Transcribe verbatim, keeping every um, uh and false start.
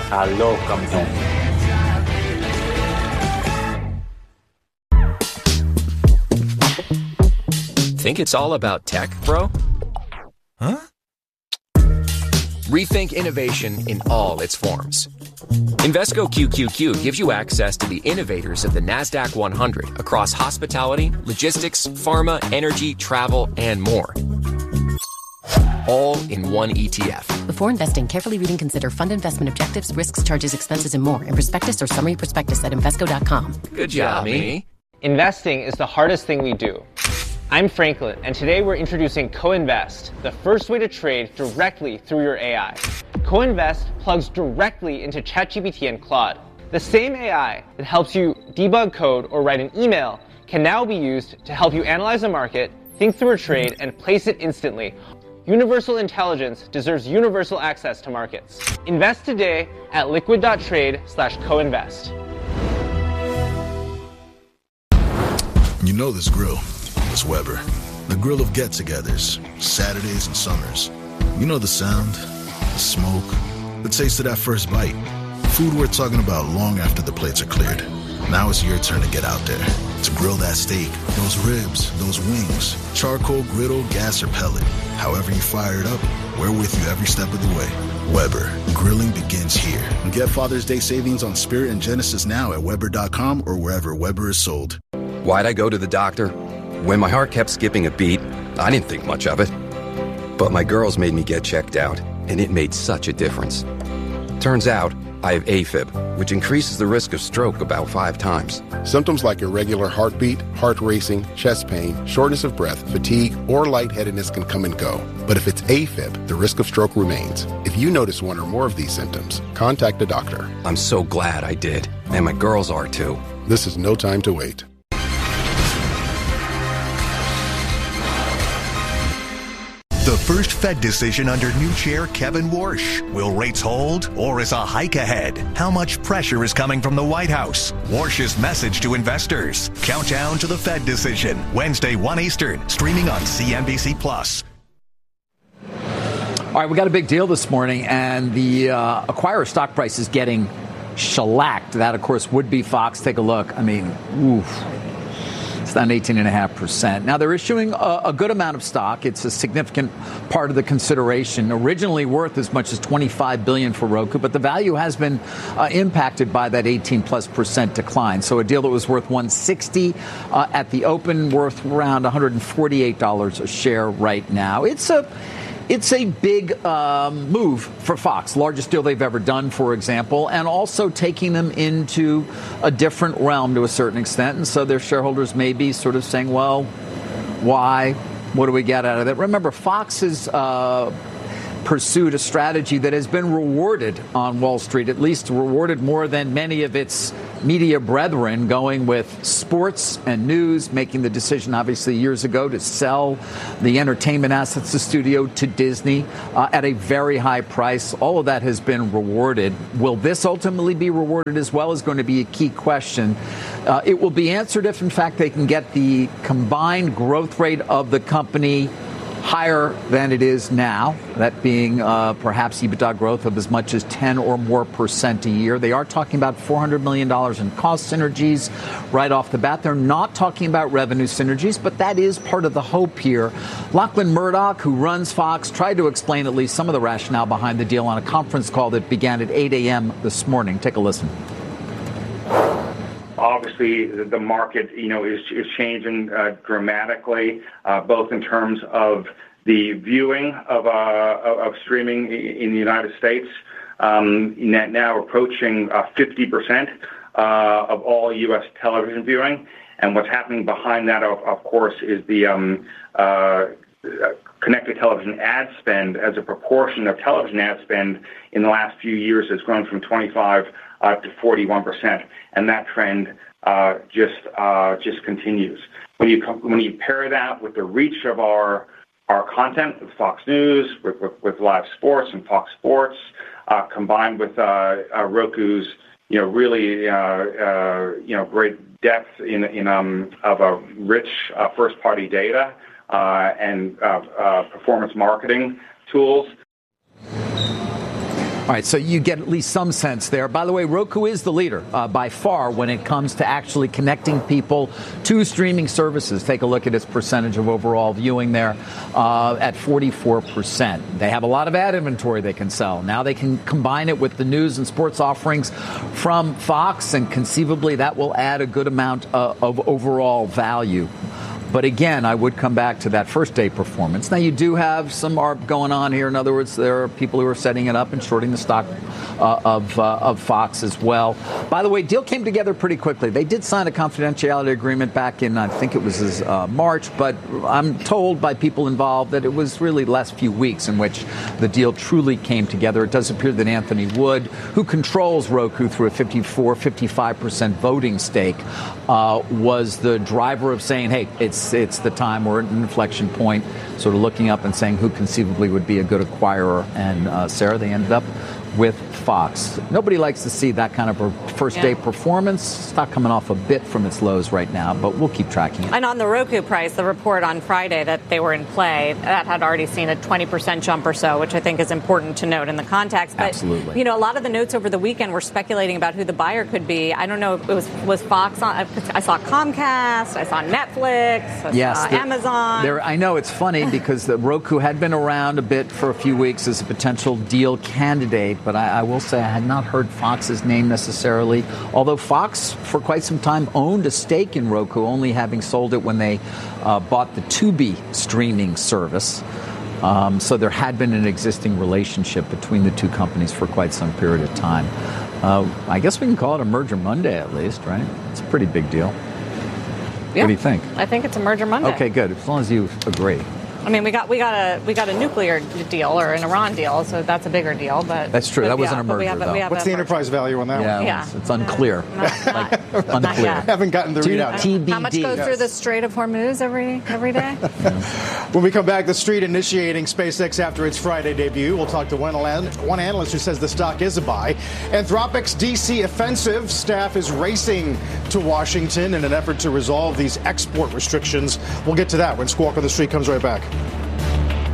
Aló, campeón. Think it's all about tech, bro? Huh? Rethink innovation in all its forms. Invesco Q Q Q gives you access to the innovators of the NASDAQ one hundred across hospitality, logistics, pharma, energy, travel, and more. All in one E T F. Before investing, carefully read and consider fund investment objectives, risks, charges, expenses, and more in prospectus or summary prospectus at Invesco dot com. Good job, me. Investing is the hardest thing we do. I'm Franklin, and today we're introducing CoInvest, the first way to trade directly through your A I. CoInvest plugs directly into ChatGPT and Claude. The same A I that helps you debug code or write an email can now be used to help you analyze a market, think through a trade, and place it instantly. Universal intelligence deserves universal access to markets. Invest today at liquid.trade slash coinvest. You know this grill. It's Weber. The grill of get-togethers, Saturdays and summers. You know the sound, the smoke, the taste of that first bite. Food we're talking about long after the plates are cleared. Now it's your turn to get out there, to grill that steak, those ribs, those wings, charcoal, griddle, gas, or pellet. However you fire it up, we're with you every step of the way. Weber, grilling begins here. Get Father's Day savings on Spirit and Genesis now at Weber dot com or wherever Weber is sold. Why'd I go to the doctor? When my heart kept skipping a beat, I didn't think much of it. But my girls made me get checked out, and it made such a difference. Turns out, I have AFib, which increases the risk of stroke about five times. Symptoms like irregular heartbeat, heart racing, chest pain, shortness of breath, fatigue, or lightheadedness can come and go. But if it's AFib, the risk of stroke remains. If you notice one or more of these symptoms, contact a doctor. I'm so glad I did, and my girls are too. This is no time to wait. The first Fed decision under new chair Kevin Warsh. Will rates hold or is a hike ahead? How much pressure is coming from the White House? Warsh's message to investors. Countdown to the Fed decision. Wednesday, one Eastern. Streaming on C N B C Plus. All right, we got a big deal this morning, and the uh, acquirer stock price is getting shellacked. That, of course, would be Fox. Take a look. I mean, oof. It's down eighteen point five percent. Now, they're issuing a, a good amount of stock. It's a significant part of the consideration. Originally worth as much as twenty-five billion dollars for Roku, but the value has been uh, impacted by that eighteen plus percent decline. So a deal that was worth one hundred sixty uh, at the open, worth around one hundred forty-eight dollars a share right now. It's a It's a big um, move for Fox, largest deal they've ever done, for example, and also taking them into a different realm to a certain extent. And so their shareholders may be sort of saying, well, why? What do we get out of that? Remember, Fox has uh, pursued a strategy that has been rewarded on Wall Street, at least rewarded more than many of its media brethren, going with sports and news, making the decision, obviously, years ago to sell the entertainment assets, the studio, to Disney uh, at a very high price. All of that has been rewarded. Will this ultimately be rewarded as well is going to be a key question. Uh, it will be answered if, in fact, they can get the combined growth rate of the company higher than it is now, that being uh, perhaps EBITDA growth of as much as ten or more percent a year. They are talking about four hundred million dollars in cost synergies right off the bat. They're not talking about revenue synergies, but that is part of the hope here. Lachlan Murdoch, who runs Fox, tried to explain at least some of the rationale behind the deal on a conference call that began at eight a.m. this morning. Take a listen. Obviously, the market, you know, is, is changing uh, dramatically, uh, both in terms of the viewing of uh, of streaming in the United States, um, now approaching uh, fifty percent uh, of all U S television viewing. And what's happening behind that, of, of course, is the um, uh, connected television ad spend as a proportion of television ad spend in the last few years has grown from twenty-five uh, to forty-one percent. And that trend uh, just uh, just continues. When you when you pair that with the reach of our our content with Fox News, with, with, with live sports and Fox Sports, uh, combined with uh, uh, Roku's you know really uh, uh, you know great depth in in um, of a rich uh, first party data uh, and uh, uh, performance marketing tools. All right, so you get at least some sense there. By the way, Roku is the leader uh, by far when it comes to actually connecting people to streaming services. Take a look at its percentage of overall viewing there uh, at forty-four percent. They have a lot of ad inventory they can sell. Now they can combine it with the news and sports offerings from Fox, and conceivably that will add a good amount uh, of overall value. But again, I would come back to that first day performance. Now, you do have some arb going on here. In other words, there are people who are setting it up and shorting the stock uh, of uh, of Fox as well. By the way, deal came together pretty quickly. They did sign a confidentiality agreement back in, I think it was uh, March, but I'm told by people involved that it was really the last few weeks in which the deal truly came together. It does appear that Anthony Wood, who controls Roku through a fifty-four, fifty-five percent voting stake, uh, was the driver of saying, hey, it's It's the time, we're at an inflection point, sort of looking up and saying who conceivably would be a good acquirer. And uh, Sarah, they ended up with Fox. Nobody likes to see that kind of a first-day yeah. performance. Stock coming off a bit from its lows right now, but we'll keep tracking it. And on the Roku price, the report on Friday that they were in play, that had already seen a twenty percent jump or so, which I think is important to note in the context. But, Absolutely. You know, a lot of the notes over the weekend were speculating about who the buyer could be. I don't know if it was, was Fox on. I saw Comcast, I saw Netflix, I yes, saw the, Amazon. There, I know it's funny because the Roku had been around a bit for a few weeks as a potential deal candidate, but I, I will say I had not heard Fox's name necessarily, although Fox for quite some time owned a stake in Roku, only having sold it when they uh, bought the Tubi streaming service. Um, so there had been an existing relationship between the two companies for quite some period of time. Uh, I guess we can call it a merger Monday at least, right? It's a pretty big deal. Yeah. What do you think? I think it's a merger Monday. Okay, good. As long as you agree. I mean, we got we got a we got a nuclear deal or an Iran deal, so that's a bigger deal. But that's true. But, that wasn't yeah, a merger. We have, though. we have What's the merger. enterprise value on that yeah, one? Yeah, it's, it's unclear. Not, not, like, not unclear. yet. Haven't gotten the readout. T B D. How much goes yes. through the Strait of Hormuz every every day? When we come back, the Street initiating SpaceX after its Friday debut. We'll talk to one, one analyst who says the stock is a buy. Anthropic's D C offensive staff is racing to Washington in an effort to resolve these export restrictions. We'll get to that when Squawk on the Street comes right back.